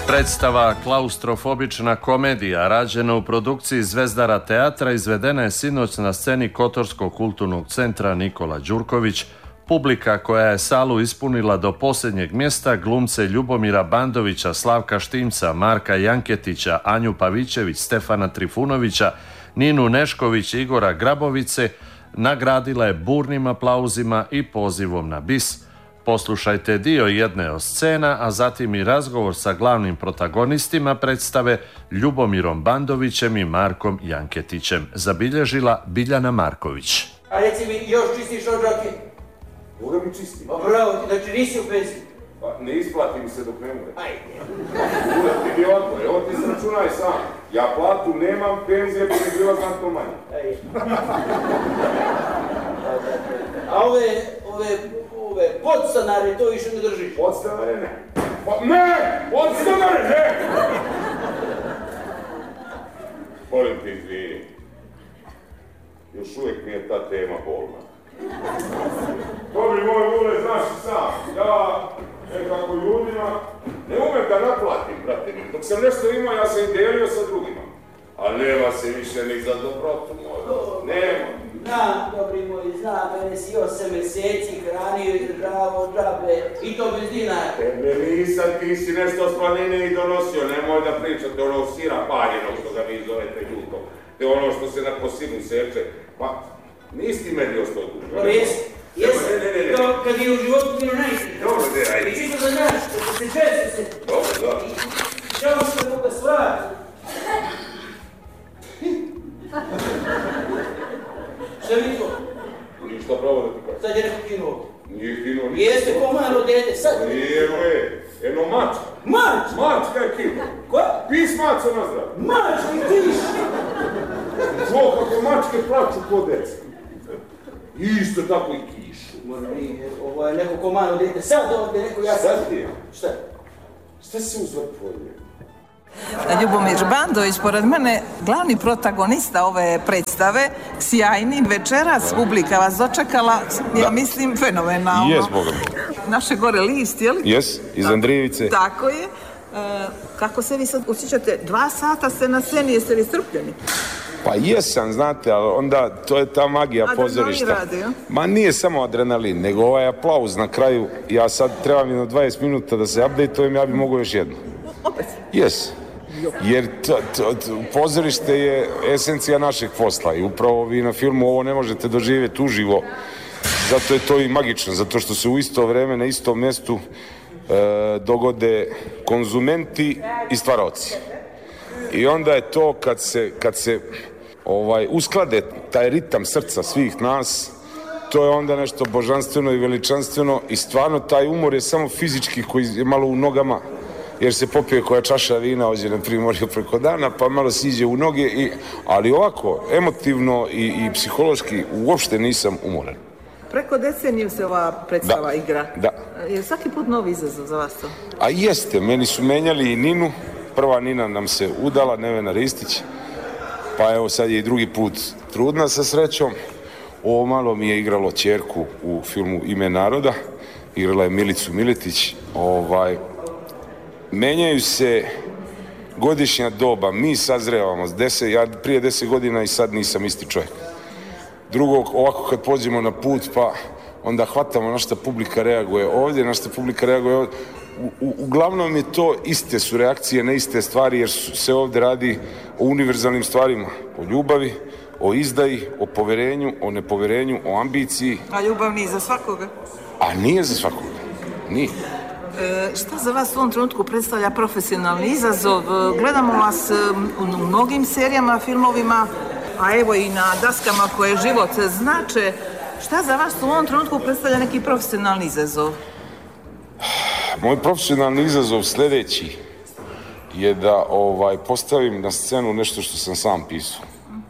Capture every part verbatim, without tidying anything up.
Predstava Klaustrofobična komedija, rađena u produkciji Zvezdara teatra, izvedena je sinoć na sceni Kotorskog kulturnog centra Nikola Đurković. Publika koja je salu ispunila do posljednjeg mjesta glumce Ljubomira Bandovića, Slavka Štimca, Marka Janketića, Anju Pavićević, Stefana Trifunovića, Ninu Nešković i Igora Grabovice nagradila je burnim aplauzima i pozivom na bis. Poslušajte dio jedne od scena, a zatim i razgovor sa glavnim protagonistima predstave Ljubomirom Bandovićem i Markom Janketićem. Zabilježila Biljana Marković. A reci mi, još čistiš odžake? Moga mi čisti. Pa bravo, znači nisi u penziji. Pa ne isplati mi se dok ne umre. Ajde. Ura, ti mi odmor, evo ti sračunaj sam. Ja platu nemam, penzije bi mi bila znatno manje. Ajde. A ove, ove, ove podstanare to više ne držiš? Podstanare ne. Pa ne! Podstanare ne! Molim ti izvini. Još uvijek mi je ta tema bolna. Dobri moj Ule, znaš i sam, ja nekako ljudima ne umem da naplatim, brate. Dok sam nešto imao, ja sam i delio sa drugima. A nema se više ni za dobrotu moju. Nema. Znam, dobri moj, znam, mene si osam mjeseci hranio i državo džabe, i to bez dinara. Tebe nisam, ti si nešto s planine i donosio, nemoj da pričate ono sira paljenog što ga vi zovete ljuto. Te ono što se na kosinu seče, pa nisi ti meni ostao dužo. Dobro, jesi, jesi, to kad je u životu bilo najslično. Dobro, ne, ajde. I čisto da znaš, da se često se... Dobro, dobro. I čao se moga stvarati. Šta mi to? Ništa pravo da ti kažem. Sad je neko kinuo. Nije kinuo ništa. Jeste ko malo dete, sad. Nije, bre. Eno mač. Mač! Mač, kaj je kinuo? Ko? Pis maca nazdrav. Mač, mi tiš! Zvo, kako mačke plaču ko deca. Isto tako i kišu. Ovo je neko ko malo dete, sad ovdje neko ja sad. Sad ti je? Šta? Šta se uzvrtvoje? Ljubomir Bandović, pored mene, glavni protagonista ove predstave, sjajni, večeras publika vas dočekala, ja mislim, fenomenalno. Jes, Boga mi. Naše gore list, je li? Jes, iz Andrijevice. Tako je. E, kako se vi sad osjećate? Dva sata ste na sceni, jeste li strpljeni? Pa jesam, znate, ali onda to je ta magija pozorišta. Adrenalin radi, Ma nije samo adrenalin, nego ovaj aplauz na kraju. Ja sad trebam jedno dvadeset minuta da se updateujem, ja bi mogo još jedno. Opet? Jes. Jer to, to, to, pozorište je esencija našeg posla i upravo vi na filmu ovo ne možete doživjeti uživo. Zato je to i magično, zato što se u isto vreme na istom mjestu e, dogode konzumenti i stvaraoci. I onda je to kad se, kad se ovaj, usklade taj ritam srca svih nas, to je onda nešto božanstveno i veličanstveno i stvarno taj umor je samo fizički koji je malo u nogama, jer se popije koja čaša vina ovdje na Primorju preko dana, pa malo siđe u noge, i, ali ovako, emotivno i, i psihološki uopšte nisam umoran. Preko deceniju se ova predstava da, igra. Da. Je svaki put novi izazov za vas to? A jeste, meni su menjali i Ninu. Prva Nina nam se udala, Nevena Ristić, pa evo sad je i drugi put trudna sa srećom. Ovo malo mi je igralo ćerku u filmu Ime naroda, igrala je Milicu Miletić. Ovaj, menjaju se godišnja doba, mi sazrevamo, deset, ja prije deset godina i sad nisam isti čovjek. Drugo, ovako kad pođemo na put, pa onda hvatamo na šta publika reaguje ovdje, na šta publika reaguje ovdje. U, u, uglavnom je to iste su reakcije na iste stvari, jer su, se ovdje radi o univerzalnim stvarima, o ljubavi, o izdaji, o poverenju, o nepoverenju, o ambiciji. A ljubav nije za svakoga? A nije za svakoga, nije. E, šta za vas u ovom trenutku predstavlja profesionalni izazov? Gledamo vas u mnogim serijama, filmovima, a evo i na daskama koje život znače. Šta za vas u ovom trenutku predstavlja neki profesionalni izazov? Moj profesionalni izazov sljedeći je da ovaj, postavim na scenu nešto što sam sam pisao.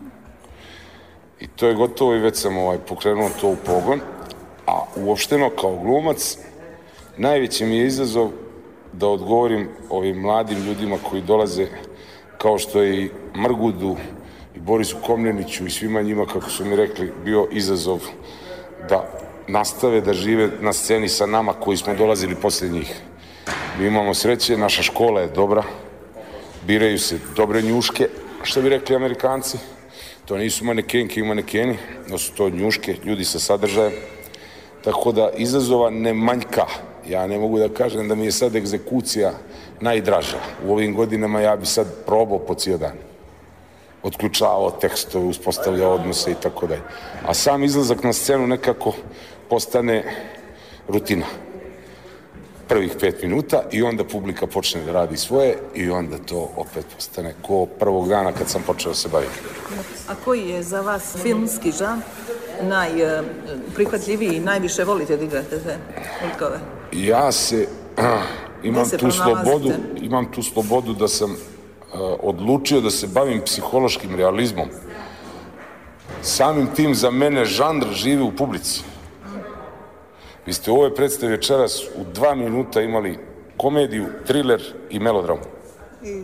I to je gotovo i već sam ovaj, pokrenuo to u pogon. A uopšteno kao glumac, najveći mi je izazov da odgovorim ovim mladim ljudima koji dolaze, kao što je i Mrgudu i Borisu Komneniću i svima njima, kako su mi rekli, bio izazov da nastave da žive na sceni sa nama koji smo dolazili poslije njih. Mi imamo sreće, naša škola je dobra, biraju se dobre njuške, što bi rekli Amerikanci. To nisu manekenke i manekeni, no su to njuške, ljudi sa sadržajem. Tako da izazova ne manjka. Ja ne mogu da kažem da mi je sad egzekucija najdraža. U ovim godinama ja bi sad probao po cijel dan. Otključavao tekstove, uspostavljao odnose i tako dalje. A sam izlazak na scenu nekako postane rutina. Prvih pet minuta i onda publika počne da radi svoje i onda to opet postane ko prvog dana kad sam počeo se baviti. A koji je za vas filmski žanr najprihvatljiviji i najviše volite da igrate te likove? Ja se, ah, imam se tu slobodu, imam tu slobodu da sam uh, odlučio da se bavim psihološkim realizmom. Samim tim za mene žanr živi u publici. Vi ste u ovoj predstavi večeras u dva minuta imali komediju, triler i melodramu. I,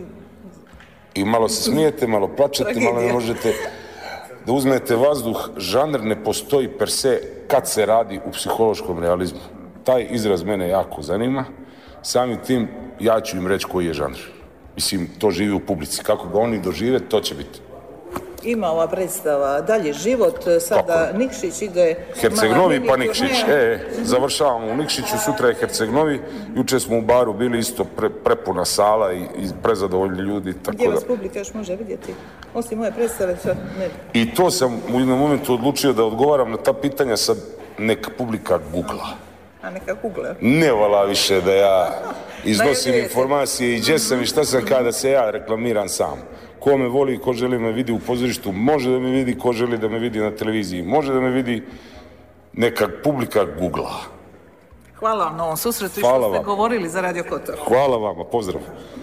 I malo se smijete, malo plačete, tragedija. Malo ne možete da uzmete vazduh. Žanr ne postoji per se kad se radi u psihološkom realizmu. Taj izraz mene jako zanima. Samim tim ja ću im reći koji je žanr. Mislim, to živi u publici. Kako ga oni dožive, to će biti. Ima ova predstava Dalje život, sada Kako? Nikšić ide... Herceg Novi pa Nikšić. E, e, završavamo u Nikšiću, sutra je Herceg Novi. Juče smo u baru bili isto pre, prepuna sala i, i prezadovoljni ljudi. Tako Gdje vas da... publika još može vidjeti? Osim moje predstave, sad ne. I to sam u jednom momentu odlučio da odgovaram na ta pitanja, sad neka publika googla. A neka googla? Ne vala više da ja iznosim informacije i gdje sam i šta sam kada se ja reklamiram sam. Ko me voli, ko želi me vidi u pozorištu, može da me vidi, ko želi da me vidi na televiziji, može da me vidi, neka publika googla. Hvala vam na ovom susretu i što ste govorili za Radio Kotor. Hvala vama, pozdrav.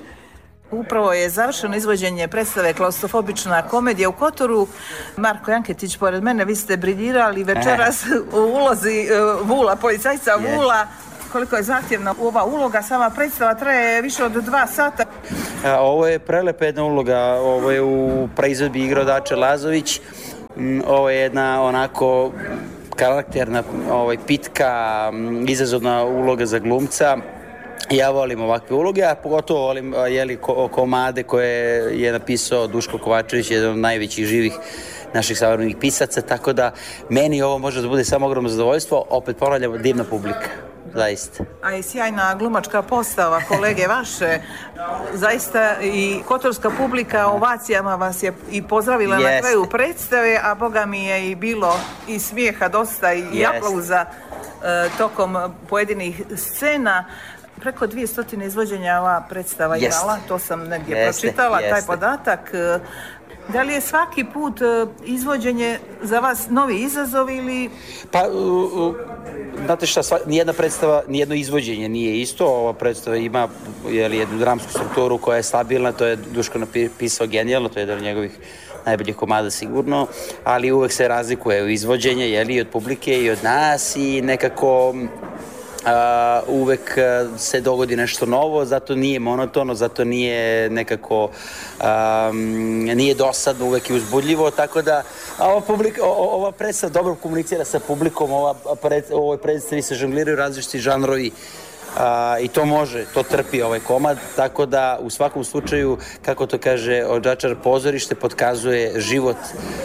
Upravo je završeno izvođenje predstave Klaustrofobična komedija u Kotoru. Marko Janketić, pored mene, vi ste briljirali večeras u ulozi Vula, policajca Vula. Koliko je zahtjevna ova uloga, sama predstava traje više od dva sata. A, ovo je prelepa jedna uloga, ovo je u proizvodbi igrao Dače Lazović. Ovo je jedna onako karakterna, ovaj, pitka, izazovna uloga za glumca. Ja volim ovakve uloge, a pogotovo volim jeli, ko, komade koje je napisao Duško Kovačević, jedan od najvećih živih naših savremenih pisaca, tako da meni ovo može da bude samo ogromno zadovoljstvo, opet ponavljamo, divna publika. Zaista. A i sjajna glumačka postava, kolege vaše, zaista i kotorska publika ovacijama vas je i pozdravila Jeste. Na kraju predstave, a boga mi je i bilo i smijeha dosta i Jeste. Aplauza e, tokom pojedinih scena. Preko dvije stotine izvođenja ova predstava Jeste. Imala, to sam negdje Jeste. Pročitala, Jeste. Taj podatak. Da li je svaki put izvođenje za vas novi izazov ili... Pa, uh, znate šta, sva, nijedna predstava, nijedno izvođenje nije isto. Ova predstava ima jeli, jednu dramsku strukturu koja je stabilna, to je Duško napisao genijalno, to je jedan od njegovih najboljih komada sigurno, ali uvek se razlikuje u izvođenje, jeli, od publike i od nas i nekako... Uh, uvek uh, se dogodi nešto novo, zato nije monotono, zato nije nekako um, nije dosadno, uvek je uzbudljivo, tako da ova, publika, o, ova predstava dobro komunicira sa publikom, ova pred, ovoj predstavi se žongliraju različiti žanrovi uh, i to može, to trpi ovaj komad, tako da u svakom slučaju, kako to kaže Odžačar, pozorište potkazuje život,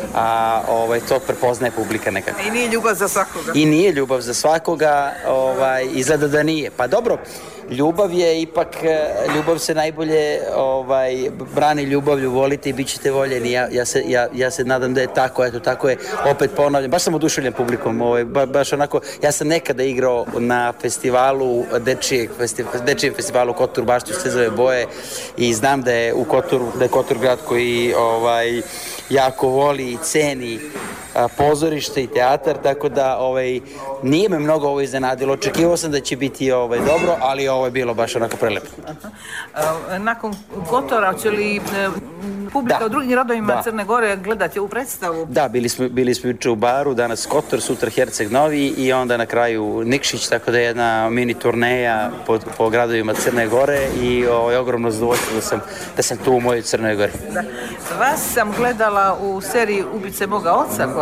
a ovaj, to prepoznaje publika nekako. I nije ljubav za svakoga. I nije ljubav za svakoga, ovaj, izgleda da nije. Pa dobro, ljubav je ipak, ljubav se najbolje ovaj, brani ljubavlju, volite i bit ćete voljeni. Ja, ja, se, ja, ja se nadam da je tako, eto tako je, opet ponavljam, baš sam oduševljen publikom, ovaj, ba, baš onako, ja sam nekada igrao na festivalu, dečijeg, festival, dečijem festivalu Kotor Baštu sve zove boje i znam da je u Kotoru, da je Kotor grad koji ovaj, jako voli i ceni a, pozorište i teatar, tako da ovaj, nije me mnogo ovo iznenadilo. Očekivao sam da će biti ovaj, dobro, ali ovo je bilo baš onako prelepo. Aha. Nakon Kotora, će li publika da. U drugim gradovima da. Crne Gore gledati ovu predstavu? Da, bili smo, bili smo juče u baru, danas Kotor, sutra Herceg Novi i onda na kraju Nikšić, tako da je jedna mini turneja po, po gradovima Crne Gore i o, je ogromno zadovoljstvo da sam, da sam tu u mojoj Crnoj Gori. Da. Vas sam gledala u seriji Ubice moga oca, koja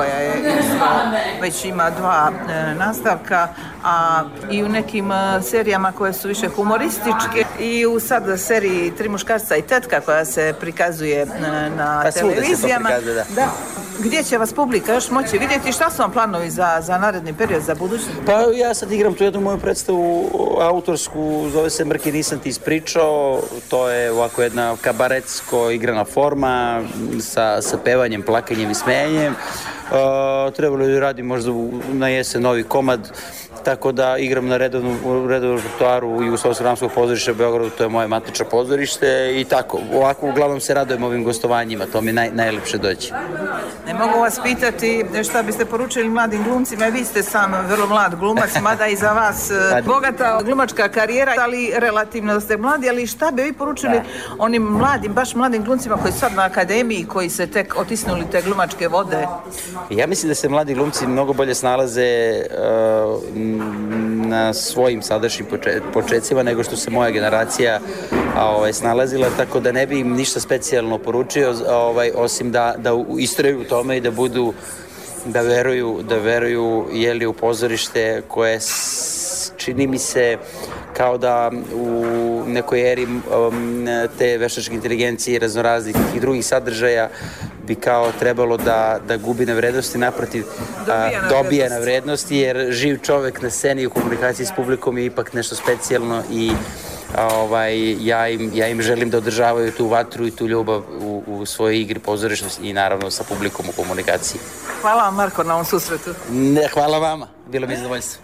koja je isto već ima dva e, nastavka, a i u nekim e, serijama koje su više humorističke i u sad seriji Tri muškarca i tetka koja se prikazuje e, na pa televizijama. Prikazuje, da. Da. Gdje će vas publika još moći vidjeti? Šta su vam planovi za, za naredni period, za budućnost? Pa ja sad igram tu jednu moju predstavu autorsku, zove se Mrki nisam ti ispričao, to je ovako jedna kabaretsko igrana forma sa, sa pevanjem, plakanjem i smejanjem. Uh, trebalo je da radim možda u, na jesen novi komad, tako da igram na redovnom, redovnom repertoaru Jugoslovenskog dramskog pozorišta u Beogradu, to je moje matično pozorište i tako. Ovako uglavnom se radujem ovim gostovanjima, to mi naj, najlepše doći. Ne mogu vas pitati šta biste poručili mladim glumcima, vi ste sam vrlo mlad glumac, mada i za vas bogata glumačka karijera, ali relativno da ste mladi, ali šta bi vi poručili da. onim mladim, baš mladim glumcima koji su sad na akademiji, koji se tek otisnuli te glumačke vode? Ja mislim da se mladi glumci mnogo bolje snalaze uh, na svojim sadašnjim početcima nego što se moja generacija a, ovaj, snalazila, tako da ne bi im ništa specijalno poručio, ovaj, osim da, da istraju u tome i da budu, da veruju, da veruju jeli, u pozorište koje čini mi se kao da u nekoj eri um, te veštačke inteligencije i raznoraznih i drugih sadržaja bi kao trebalo da, da gubi na vrednosti, naprotiv dobija na, dobija na vrednosti, jer živ čovek na sceni u komunikaciji s publikom je ipak nešto specijalno i a, ovaj, ja, im, ja im želim da održavaju tu vatru i tu ljubav u, u svojoj igri pozorišnosti i naravno sa publikom u komunikaciji. Hvala vam, Marko, na ovom susretu. Ne, hvala vama, bilo mi je zadovoljstvo.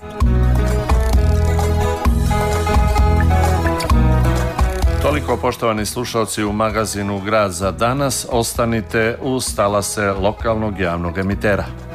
Toliko, poštovani slušalci, u magazinu Grad za danas. Ostanite uz talase lokalnog javnog emitera.